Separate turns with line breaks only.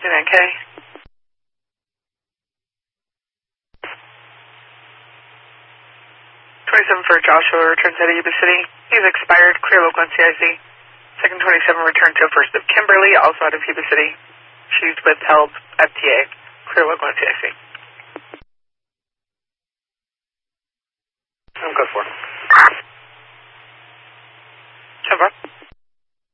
29K. 27 for Joshua returns out of Yuba City. He's expired. Clear local NCIC. Second 27 returned to first of Kimberly, also out of Yuba City. She's withheld FTA. Clear local NCIC.
I'm good for it.